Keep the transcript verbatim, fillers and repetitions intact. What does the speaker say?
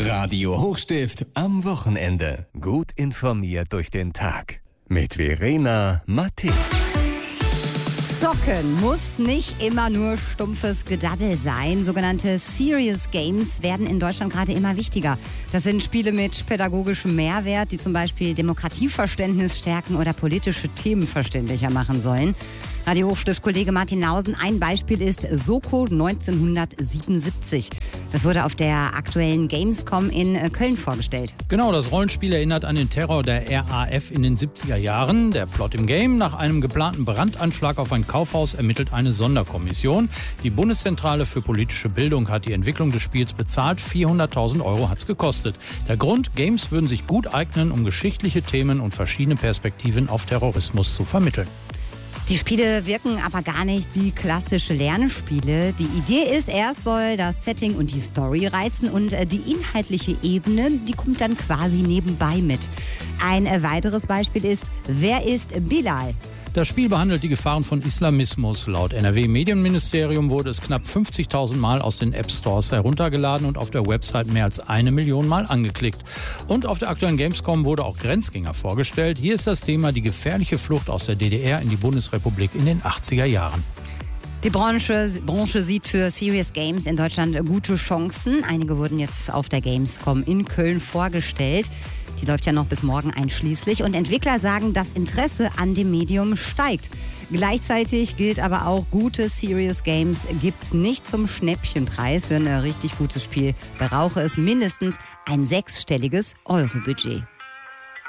Radio Hochstift am Wochenende. Gut informiert durch den Tag. Mit Verena Matte. Zocken muss nicht immer nur stumpfes Gedaddel sein. Sogenannte Serious Games werden in Deutschland gerade immer wichtiger. Das sind Spiele mit pädagogischem Mehrwert, die zum Beispiel Demokratieverständnis stärken oder politische Themen verständlicher machen sollen. Radio Hochstift-Kollege Martin Nausen, ein Beispiel ist Soko neunzehnhundertsiebenundsiebzig. Das wurde auf der aktuellen Gamescom in Köln vorgestellt. Genau, das Rollenspiel erinnert an den Terror der R A F in den siebziger Jahren. Der Plot im Game: Nach einem geplanten Brandanschlag auf ein Kaufhaus ermittelt eine Sonderkommission. Die Bundeszentrale für politische Bildung hat die Entwicklung des Spiels bezahlt. vierhunderttausend Euro hat es gekostet. Der Grund: Games würden sich gut eignen, um geschichtliche Themen und verschiedene Perspektiven auf Terrorismus zu vermitteln. Die Spiele wirken aber gar nicht wie klassische Lernspiele. Die Idee ist, erst soll das Setting und die Story reizen und die inhaltliche Ebene, die kommt dann quasi nebenbei mit. Ein weiteres Beispiel ist Wer ist Bilal? Das Spiel behandelt die Gefahren von Islamismus. Laut N R W-Medienministerium wurde es knapp fünfzigtausend Mal aus den App-Stores heruntergeladen und auf der Website mehr als eine Million Mal angeklickt. Und auf der aktuellen Gamescom wurde auch Grenzgänger vorgestellt. Hier ist das Thema die gefährliche Flucht aus der D D R in die Bundesrepublik in den achtziger Jahren. Die Branche, Branche sieht für Serious Games in Deutschland gute Chancen. Einige wurden jetzt auf der Gamescom in Köln vorgestellt. Die läuft ja noch bis morgen einschließlich. Und Entwickler sagen, das Interesse an dem Medium steigt. Gleichzeitig gilt aber auch, gute Serious Games gibt's nicht zum Schnäppchenpreis. Für ein richtig gutes Spiel brauche es mindestens ein sechsstelliges Euro-Budget.